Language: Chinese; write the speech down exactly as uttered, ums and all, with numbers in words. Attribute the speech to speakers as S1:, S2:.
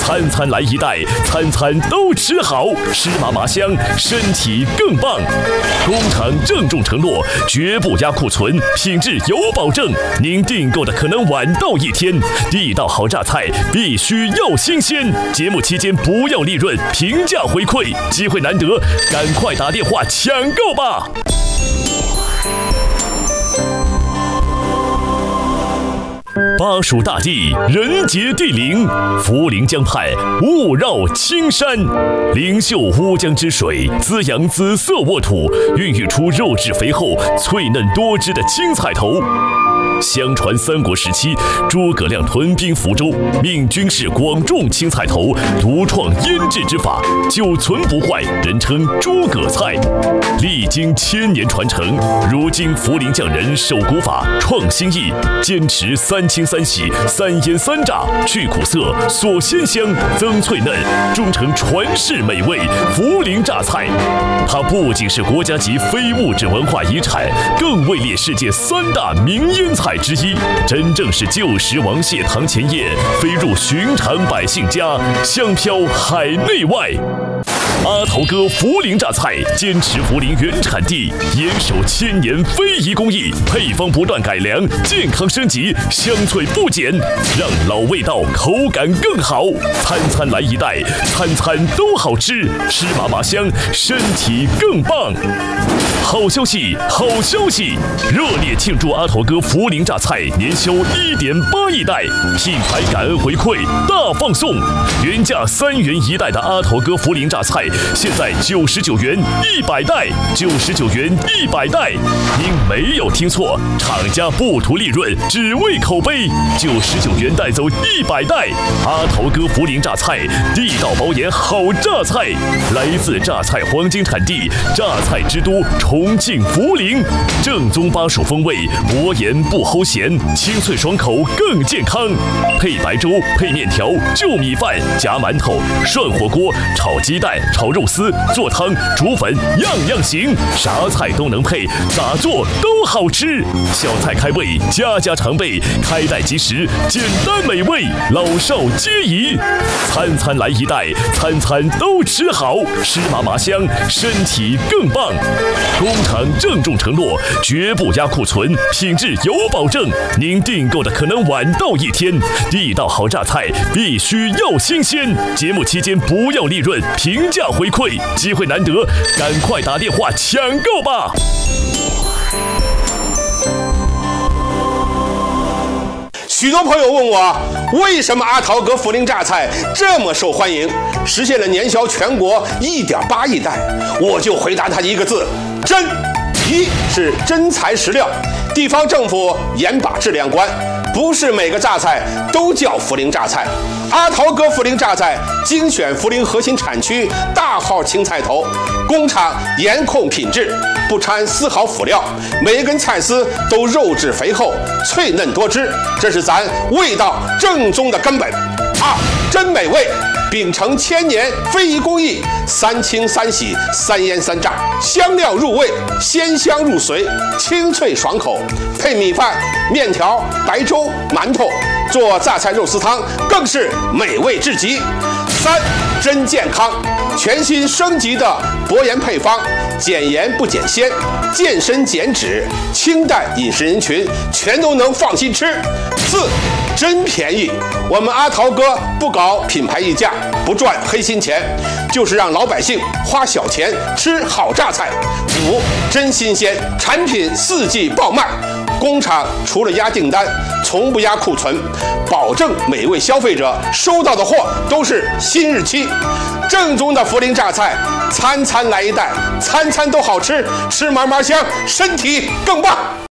S1: 餐餐来一袋，餐餐都吃好，吃麻麻香，身体更棒。工厂郑重承诺，绝不压库存，品质有保证。您订购的可能晚到一天，地道好榨菜必须要新鲜。节目期间不要利润，平价回馈，机会难得，赶快打电话抢购吧！巴蜀大地，人杰地灵，涪陵江畔雾绕青山，灵秀乌江之水滋养紫色沃土，孕育出肉质肥厚、脆嫩多汁的青菜头。相传三国时期，诸葛亮屯兵福州，命军士广种青菜头，独创腌制之法，久存不坏，人称诸葛菜。历经千年传承，如今涪陵匠人守古法，创新意，坚持三清三洗、三腌三炸，去苦涩、锁鲜香、增脆嫩，终成传世美味涪陵榨菜。它不仅是国家级非物质文化遗产，更位列世界三大名腌菜之一，真正是旧时王谢堂前燕，飞入寻常百姓家，香飘海内外。阿桃哥涪陵榨菜坚持涪陵原产地，严守千年非遗工艺，配方不断改良，健康升级，香脆不减，让老味道口感更好。餐餐来一袋，餐餐都好吃，吃麻麻香，身体更棒。好消息，好消息！热烈庆祝阿桃哥涪陵榨菜年销一点八亿袋，品牌感恩回馈大放送，原价三元一袋的阿桃哥涪陵榨菜，现在九十九元一百袋，九十九元一百袋。您没有听错，厂家不图利润，只为口碑，九十九元带走一百袋。阿桃哥涪陵榨菜，地道保研好榨菜，来自榨菜黄金产地，榨菜之都重庆涪陵，正宗巴蜀风味，薄盐不齁咸，清脆爽口更健康。配白粥，配面条，就米饭，夹馒头，涮火锅，炒鸡蛋，炒肉丝，做汤，煮粉，样样行，啥菜都能配，咋做都好吃。小菜开胃，家家常备，开袋即食，简单美味，老少皆宜。餐餐来一袋，餐餐都吃好，吃麻麻香，身体更棒。工厂郑重承诺，绝不压库存，品质有保证。您订购的可能晚到一天，地道好榨菜必须要新鲜。节目期间不要利润，平价回馈，机会难得，赶快打电话抢购吧！
S2: 许多朋友问我，为什么阿桃哥涪陵榨菜这么受欢迎，实现了年销全国一点八亿袋？我就回答他一个字：真。一是真材实料，地方政府严把质量关，不是每个榨菜都叫涪陵榨菜。阿桃哥涪陵榨菜精选涪陵核心产区大号青菜头，工厂严控品质，不掺丝毫辅料，每一根菜丝都肉质肥厚、脆嫩多汁，这是咱味道正宗的根本。二，真美味。秉承千年非遗工艺，三清三洗、三腌三炸，香料入味，鲜香入髓，清脆爽口。配米饭、面条、白粥、馒头，做榨菜肉丝汤更是美味至极。三，真健康，全新升级的薄盐配方，减盐不减鲜，健身减脂，清淡饮食人群全都能放心吃。四，真便宜，我们阿桃哥不搞品牌溢价，不赚黑心钱，就是让老百姓花小钱吃好榨菜。五，真新鲜，产品四季爆卖，工厂除了压订单，从不压库存，保证每位消费者收到的货都是新日期。正宗的涪陵榨菜，餐餐来一袋，餐餐都好吃，吃嘛嘛香，身体更棒。